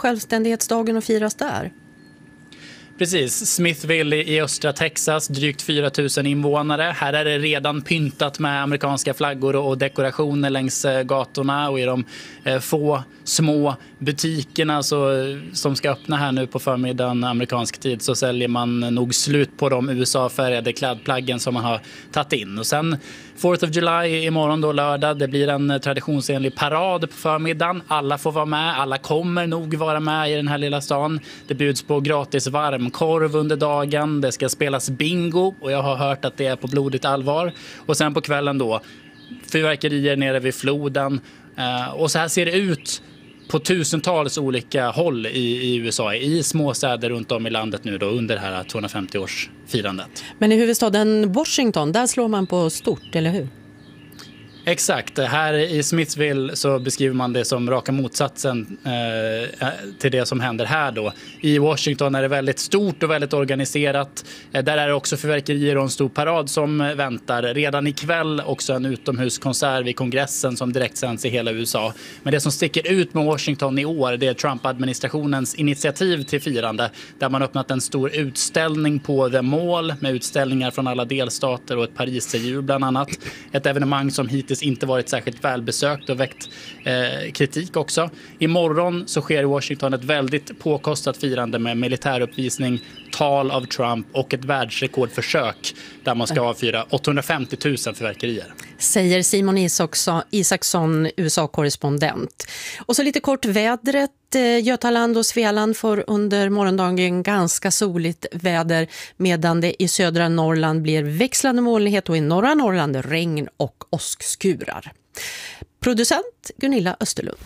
självständighetsdagen och firas där? Precis, Smithville i östra Texas, drygt 4 000 invånare. Här är det redan pyntat med amerikanska flaggor och dekorationer längs gatorna, och i de få små butikerna som ska öppna här nu på förmiddagen amerikansk tid så säljer man nog slut på de USA-färgade klädplaggen som man har tagit in. Och sen 4th of July imorgon då, lördag, det blir en traditionsenlig parad på förmiddagen. Alla får vara med, alla kommer nog vara med i den här lilla stan. Det bjuds på gratis varmkorv under dagen, det ska spelas bingo och jag har hört att det är på blodigt allvar. Och sen på kvällen då, fyrverkerier nere vid floden. Och så här ser det ut på tusentals olika håll i USA, i småstäder runt om i landet nu då under det här 250-årsfirandet. Men i huvudstaden Washington, där slår man på stort, eller hur? Exakt, här i Smithville så beskriver man det som raka motsatsen till det som händer här då. I Washington är det väldigt stort och väldigt organiserat. Där är det också fyrverkerier och en stor parad som väntar. Redan ikväll också en utomhuskonsert vid kongressen som direkt sänds i hela USA. Men det som sticker ut med Washington i år, det är Trump-administrationens initiativ till firande. Där man öppnat en stor utställning på The Mall med utställningar från alla delstater och ett pariserhjul bland annat. Ett evenemang som hittills inte varit särskilt välbesökt och väckt kritik också. Imorgon så sker i Washington ett väldigt påkostat firande med militäruppvisning, tal av Trump och ett världsrekordförsök där man ska avfyra 850 000 fyrverkerier. Säger Simon Isaksson, USA-korrespondent. Och så lite kort vädret. Götaland och Svealand får under morgondagen ganska soligt väder, medan det i södra Norrland blir växlande molnighet och i norra Norrland regn och åskskurar. Producent Gunilla Österlund.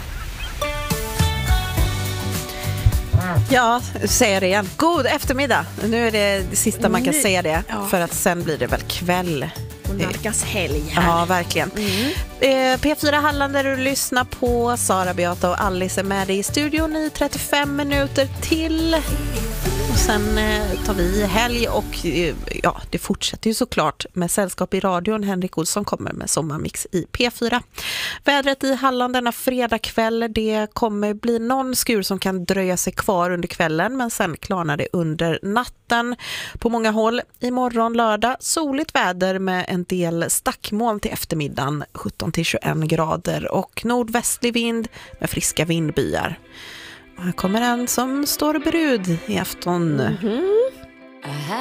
Ja, säger det igen. God eftermiddag. Nu är det sista man kan säga det, för att sen blir det väl kväll. Och nalkas helg här. Ja, verkligen. P4 Halland där du lyssnar på. Sara, Beata och Alice är med dig i studion i 35 minuter till. Och sen tar vi helg och ja, det fortsätter ju såklart med sällskap i radion. Henrik Olsson kommer med sommarmix i P4. Vädret i Halland denna fredagkväll, det kommer bli någon skur som kan dröja sig kvar under kvällen, men sen klarnar det under natten på många håll. Imorgon lördag soligt väder med en del stackmoln till eftermiddagen, 17-21 grader och nordvästlig vind med friska vindbyar. Här kommer en som står brud i afton.